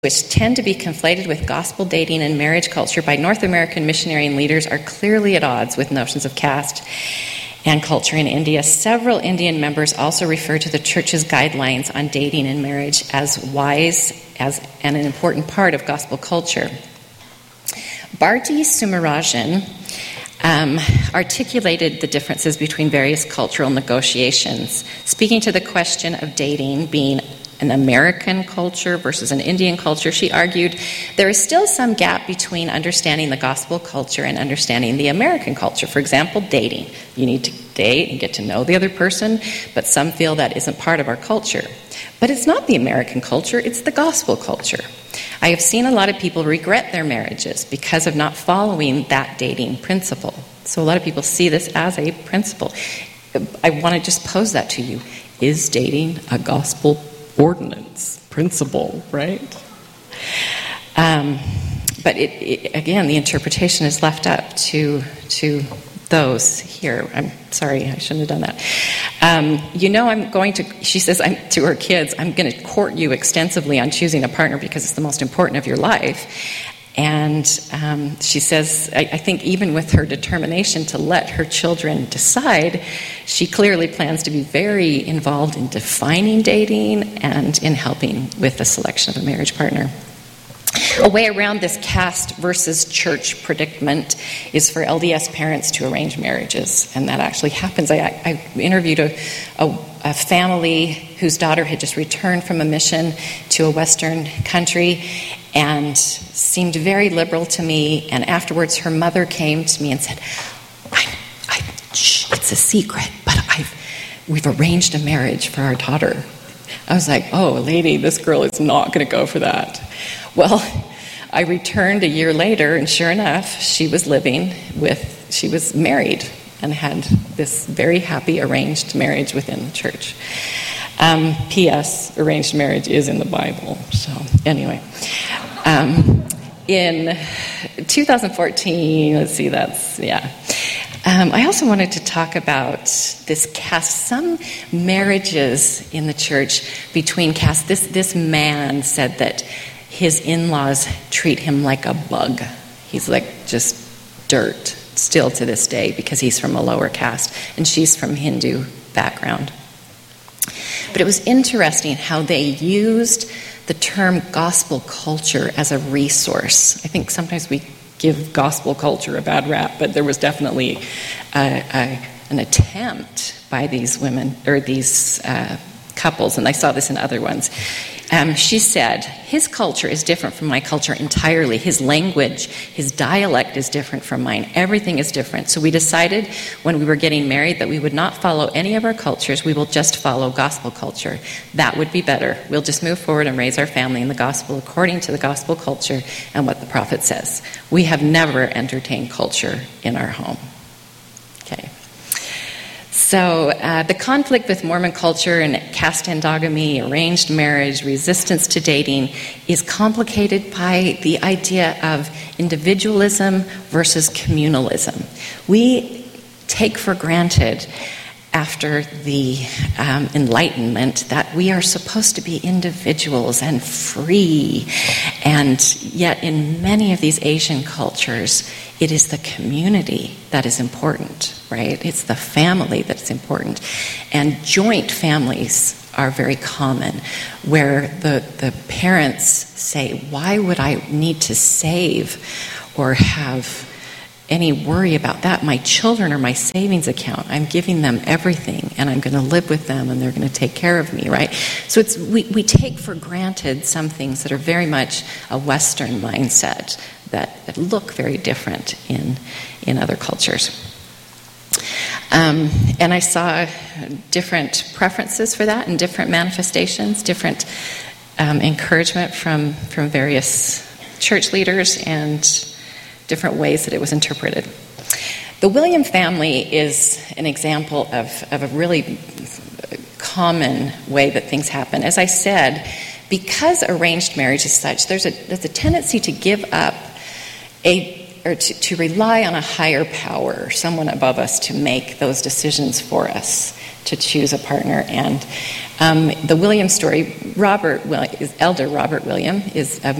which tend to be conflated with gospel dating and marriage culture by North American missionary and leaders, are clearly at odds with notions of caste and culture in India. Several Indian members also refer to the church's guidelines on dating and marriage as wise and an important part of gospel culture. Bharti Sumarajan articulated the differences between various cultural negotiations, speaking to the question of dating being an American culture versus an Indian culture. She argued there is still some gap between understanding the gospel culture and understanding the American culture. For example, dating. You need to date and get to know the other person, but some feel that isn't part of our culture. But it's not the American culture, it's the gospel culture. I have seen a lot of people regret their marriages because of not following that dating principle. So a lot of people see this as a principle. I want to just pose that to you. Is dating a gospel ordinance, principle, right? But again, the interpretation is left up to those here. I'm sorry, I shouldn't have done that. She says to her kids, I'm going to court you extensively on choosing a partner because it's the most important of your life. And she says, I think even with her determination to let her children decide, she clearly plans to be very involved in defining dating and in helping with the selection of a marriage partner. A way around this caste versus church predicament is for LDS parents to arrange marriages, and that actually happens. I interviewed a family whose daughter had just returned from a mission to a Western country and seemed very liberal to me, and afterwards her mother came to me and said, shh, it's a secret, but we've arranged a marriage for our daughter. I was like, oh, lady, this girl is not going to go for that. Well, I returned a year later, and sure enough, she was married and had this very happy arranged marriage within the church. P.S. Arranged marriage is in the Bible. So anyway, in 2014, I also wanted to talk about this caste. Some marriages in the church between castes. This man said that his in-laws treat him like a bug. He's like just dirt still to this day because he's from a lower caste and she's from Hindu background. But it was interesting how they used the term gospel culture as a resource. I think sometimes we give gospel culture a bad rap, but there was definitely an attempt by these women or these couples, and I saw this in other ones. She said, his culture is different from my culture entirely. His language, his dialect is different from mine. Everything is different. So we decided when we were getting married that we would not follow any of our cultures. We will just follow gospel culture. That would be better. We'll just move forward and raise our family in the gospel according to the gospel culture and what the prophet says. We have never entertained culture in our home. Okay. So the conflict with Mormon culture and caste endogamy, arranged marriage, resistance to dating is complicated by the idea of individualism versus communalism. We take for granted after the Enlightenment that we are supposed to be individuals and free, and yet in many of these Asian cultures, it is the community that is important, right? It's the family that's important. And joint families are very common, where the parents say, why would I need to save or have any worry about that? My children are my savings account. I'm giving them everything, and I'm going to live with them, and they're going to take care of me, right? So we take for granted some things that are very much a Western mindset that look very different in other cultures. And I saw different preferences for that and different manifestations, different encouragement from various church leaders and different ways that it was interpreted. The William family is an example of a really common way that things happen. As I said, because arranged marriage is such, there's a tendency to give up to rely on a higher power, someone above us, to make those decisions for us. to choose a partner. And the William story, Elder Robert William is a